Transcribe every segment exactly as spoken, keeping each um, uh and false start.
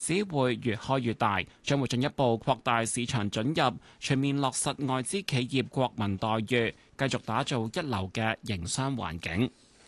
只會越開越大，將會進一步擴大市場准入，全面落實外資企業國民待遇，繼續打造一流嘅營商環境。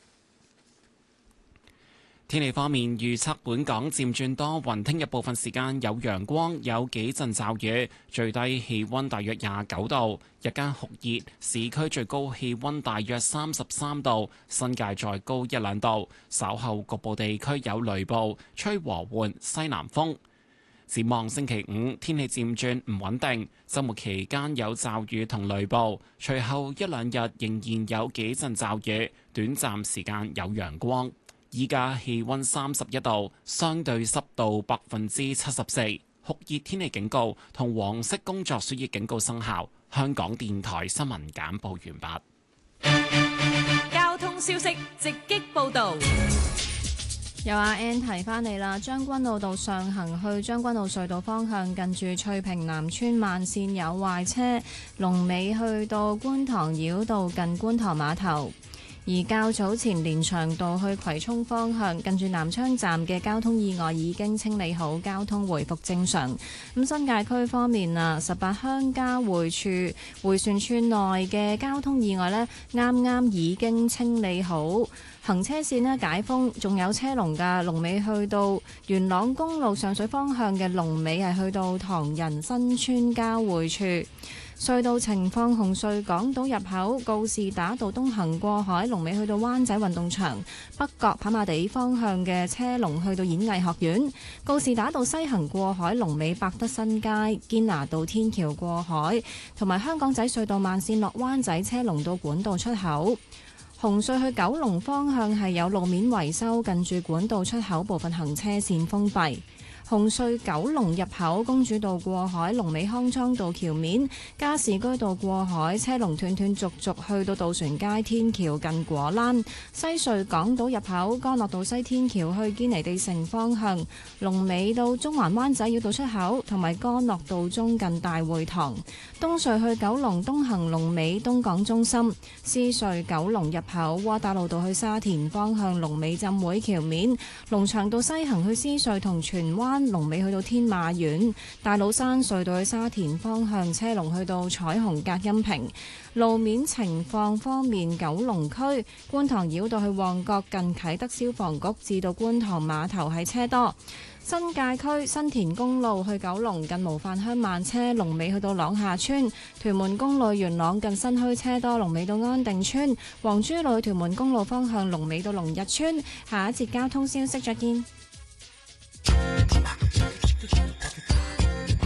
天氣方面，預測本港漸轉多雲，聽日部分時間有陽光，有幾陣驟雨，最低氣溫大約廿九度，日間酷熱，市區最高氣溫大約三十三度，新界再高一兩度。稍後局部地區有雷暴，吹和緩西南風。展望星期五，天氣漸轉唔穩定，週末期間有驟雨同雷暴，隨後一兩日仍然有幾陣驟雨，短暫時間有陽光。依家氣溫三十一度，相對濕度百分之七十四，酷熱天氣警告同黃色工作暑熱警告生效。香港電台新聞簡報完畢。交通消息直擊報導。 有阿 Ann 提翻你啦，將軍澳道上行去將軍澳隧道方向，近住翠屏南村慢線有壞車，龍尾去到觀塘繞道近觀塘碼頭。而較早前連翔道去葵涌方向，近住南昌站嘅交通意外已經清理好，交通回復正常。咁新界區方面啊，十八鄉交匯處迴旋處內嘅交通意外呢，啱啱已經清理好，行車線呢解封，仲有車龍㗎，龍尾去到元朗公路上水方向嘅龍尾係去到唐人新村交匯處。隧道情況，紅隧港島入口告士打道東行過海，龍尾去到灣仔運動場；北角跑馬地方向嘅車龍去到演藝學院。告士打道西行過海，龍尾百德新街；堅拿道天橋過海，同埋香港仔隧道慢線落灣仔車龍到管道出口。紅隧去九龍方向係有路面維修，近住管道出口部分行車線封閉。紅隧九龍入口公主道過海，龍尾康莊道橋面；加士居道過海車龍斷斷續續去到渡船街天橋近果欄。西隧港島入口干諾道西天橋去堅尼地城方向，龍尾到中環灣仔繞道出口，同埋干諾道中近大會堂。東隧去九龍東行龍尾東港中心。獅隧九龍入口窩打老道去沙田方向，龍尾浸會橋面。龍翔道西行去獅隧同荃灣，龍尾去到天馬苑。大老山隧道去沙田方向，車龍去到彩虹隔音屏。路面情況方面，九龍區觀塘繞道去旺角近啟德消防局至到觀塘碼頭係車多。新界區新田公路去九龍近模範鄉慢車，龍尾去到朗下村。屯門公路元朗近新墟車多，龍尾到安定村。黃珠路屯門公路方向，龍尾到龍日村。下一節交通消息再見。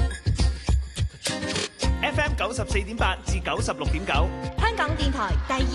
F M 九十四點八至九十六點九， 香港電台第二